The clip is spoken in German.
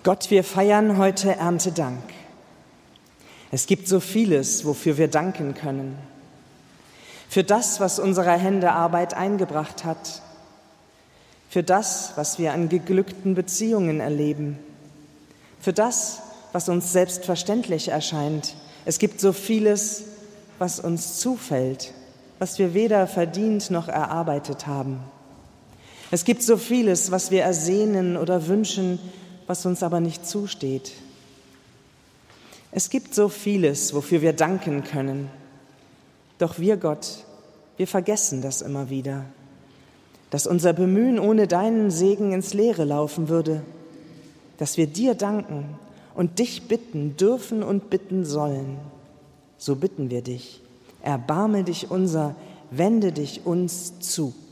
Gott, wir feiern heute Erntedank. Es gibt so vieles, wofür wir danken können. Für das, was unserer Hände Arbeit eingebracht hat. Für das, was wir an geglückten Beziehungen erleben. Für das, was uns selbstverständlich erscheint. Es gibt so vieles, was uns zufällt, was wir weder verdient noch erarbeitet haben. Es gibt so vieles, was wir ersehnen oder wünschen, was uns aber nicht zusteht. Es gibt so vieles, wofür wir danken können. Doch wir, Gott, wir vergessen das immer wieder, dass unser Bemühen ohne deinen Segen ins Leere laufen würde, dass wir dir danken und dich bitten dürfen und bitten sollen. So bitten wir dich, erbarme dich unser, wende dich uns zu.